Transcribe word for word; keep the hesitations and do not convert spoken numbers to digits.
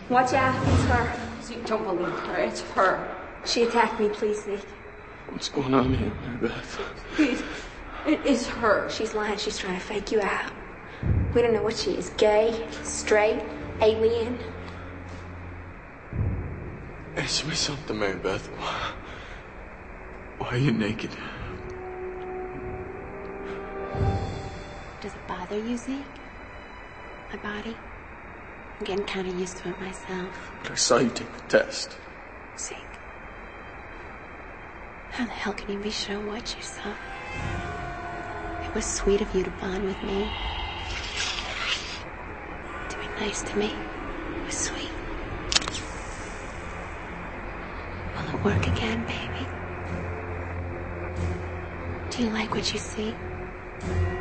Watch out, it's her. Zeke, don't believe her. It's her. She attacked me, please, Zeke. What's going on here, Mary Beth? Please. It is her. She's lying. She's trying to fake you out. We don't know what she is. Gay, straight, alien. Answer me something, Mary Beth. Why are you naked? Does it bother you, Zeke? My body? I'm getting kind of used to it myself. But I saw you take the test. Zeke. How the hell can you be sure what you saw? It was sweet of you to bond with me. To be nice to me. It was sweet. Will it work again, baby? Do you like what you see?